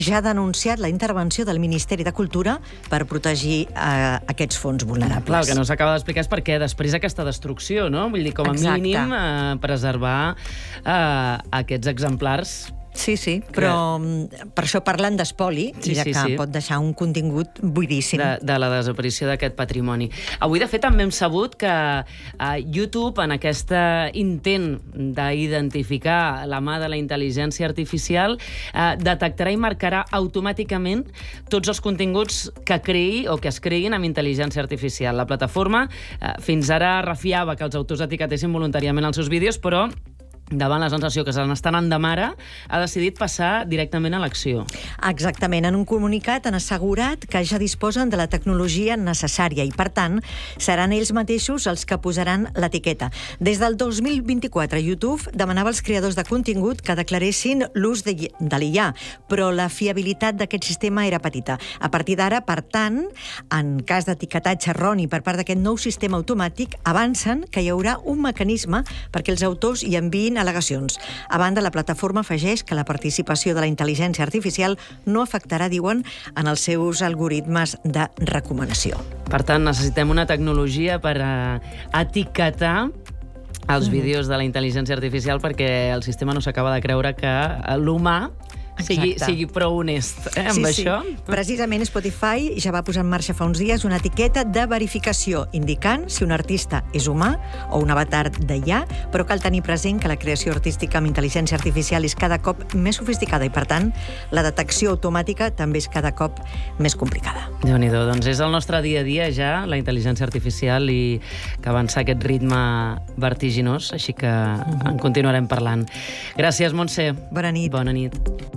ja ha denunciat la intervenció del Ministeri de Cultura per protegir aquests fons vulnerables. Clar, el que no s'acaba d'explicar és per què després d'aquesta destrucció, no? Vull dir, com a mínim, preservar aquests exemplars. Sí, però per això parlen d'espoli, ja que pot deixar un contingut buidíssim. De la desaparició d'aquest patrimoni. Avui, de fet, també hem sabut que YouTube, en aquest intent d'identificar la mà de la intel·ligència artificial, detectarà i marcarà automàticament tots els continguts que creï o que es creïn amb intel·ligència artificial. La plataforma fins ara refiava que els autors etiquetessin voluntàriament els seus vídeos, però davant la sensació que se n'estan anant de mare, ha decidit passar directament a l'acció. Exactament. En un comunicat han assegurat que ja disposen de la tecnologia necessària i, per tant, seran ells mateixos els que posaran l'etiqueta. Des del 2024, YouTube demanava als creadors de contingut que declaressin l'ús de l'IA, però la fiabilitat d'aquest sistema era petita. A partir d'ara, per tant, en cas d'etiquetatge erroni per part d'aquest nou sistema automàtic, avancen que hi haurà un mecanisme perquè els autors hi enviïn al·legacions. A banda, la plataforma afegeix que la participació de la intel·ligència artificial no afectarà, diuen, en els seus algoritmes de recomanació. Per tant, necessitem una tecnologia per etiquetar els vídeos de la intel·ligència artificial perquè el sistema no s'acaba de creure que l'humà sigui prou honest amb això. Precisament Spotify ja va posar en marxa fa uns dies una etiqueta de verificació indicant si un artista és humà o un avatar d'IA, però cal tenir present que la creació artística amb intel·ligència artificial és cada cop més sofisticada i, per tant, la detecció automàtica també és cada cop més complicada. Déu-n'hi-do, doncs és el nostre dia a dia ja, la intel·ligència artificial, i que avança aquest ritme vertiginós, així que en continuarem parlant. Gràcies, Montse. Bona nit. Bona nit.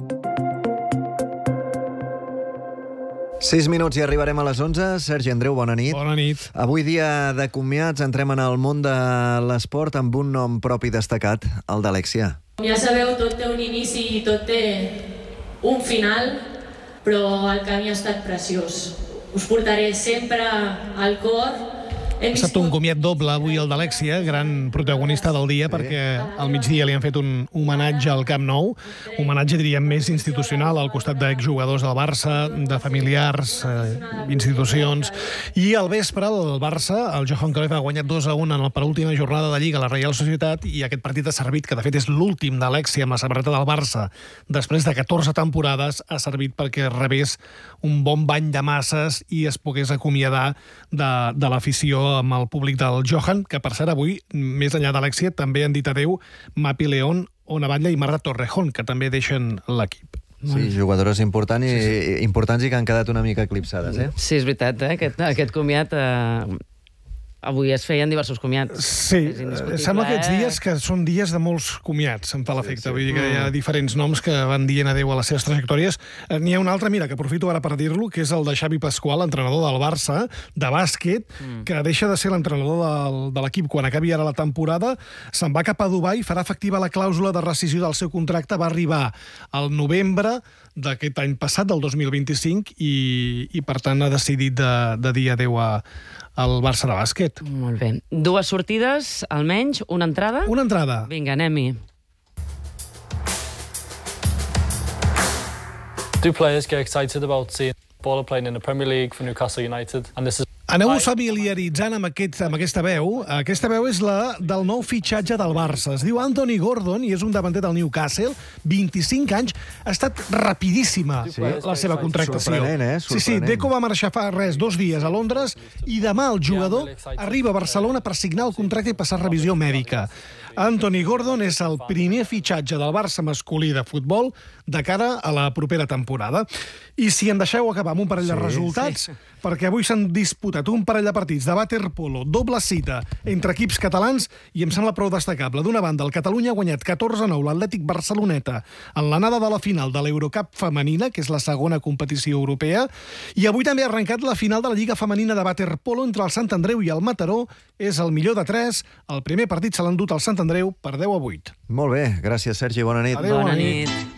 6 minuts i arribarem a les 11. Sergi Andreu, bona nit. Bona nit. Avui, dia de comiats, entrem en el món de l'esport amb un nom propi destacat, el d'Alexia. Com ja sabeu, tot té un inici i tot té un final, però el camí ha estat preciós. Us portaré sempre al cor. Ha estat un comiat doble avui el d'Alexia, gran protagonista del dia, perquè al migdia li han fet un homenatge al Camp Nou, homenatge, diríem, més institucional, al costat d'exjugadors del Barça, de familiars, institucions, i al vespre el Barça, el Johan Cruyff, ha guanyat 2-1 en la penúltima jornada de Lliga a la Reial Societat, i aquest partit ha servit, que de fet és l'últim d'Alexia amb la samarreta del Barça, després de 14 temporades, ha servit perquè rebés un bon bany de masses i es pogués acomiadar de l'afició amb el públic del Johan, que per cert avui, més enllà d'Alexia, també han dit adeu Mapi León, Ona Batlle i Marta Torrejón, que també deixen l'equip. Sí, jugadores importants i que han quedat una mica eclipsades, eh? Sí, és veritat, aquest comiat... Avui es feien diversos comiats. Sí, sembla aquests dies que són dies de molts comiats, em fa l'efecte. Vull dir que hi ha diferents noms que van dient adeu a les seves trajectòries. N'hi ha un altre, mira, que aprofito ara per dir-lo, que és el de Xavi Pasqual, entrenador del Barça, de bàsquet, que deixa de ser l'entrenador de l'equip quan acabi ara la temporada, se'n va cap a Dubai, farà efectiva la clàusula de rescisió del seu contracte, va arribar al novembre d'aquest any passat, del 2025, i per tant ha decidit de dir adeu al Barça de bàsquet. Molt bé. 2 sortides, almenys, una entrada? Una entrada. Vinga, anem-hi. Do players get excited about seeing baller playing in the Premier League for Newcastle United? And this is Aneu-vos familiaritzant amb aquesta veu. Aquesta veu és la del nou fitxatge del Barça. Es diu Anthony Gordon i és un davanter del Newcastle, 25 anys. Ha estat rapidíssima la seva contractació. Sorprenent, Sí, Deco va marxar fa 2 dies a Londres i demà el jugador arriba a Barcelona per signar el contracte i passar revisió mèdica. Anthony Gordon és el primer fitxatge del Barça masculí de futbol de cara a la propera temporada. I si em deixeu acabar amb un parell de resultats, perquè avui s'han disputat un parell de partits de waterpolo, doble cita entre equips catalans, i em sembla prou destacable. D'una banda, el Catalunya ha guanyat 14-9 l'Atlètic Barceloneta en l'anada de la final de l'Eurocup femenina, que és la segona competició europea, i avui també ha arrencat la final de la Lliga Femenina de waterpolo entre el Sant Andreu i el Mataró. És el millor de 3. El primer partit se l'ha endut el Sant Andreu per 10-8. Molt bé, gràcies, Sergi, bona nit. Adéu, bona nit.